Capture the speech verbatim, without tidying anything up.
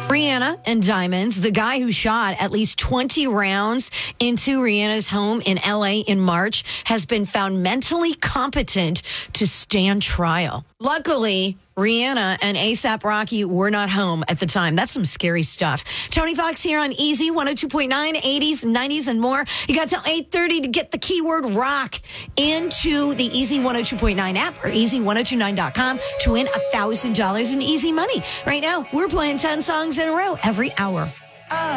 Rihanna and Diamonds, the guy who shot at least twenty rounds into Rihanna's home in L A in March, has been found mentally competent to stand trial. Luckily, Rihanna and A$AP Rocky were not home at the time. That's some scary stuff. Tony Fox here on Easy one oh two point nine, eighties, nineties, and more. You got till eight thirty to get the keyword rock into the Easy one oh two point nine app or easy ten twenty-nine dot com to win one thousand dollars in easy money. Right now, we're playing ten songs in a row every hour.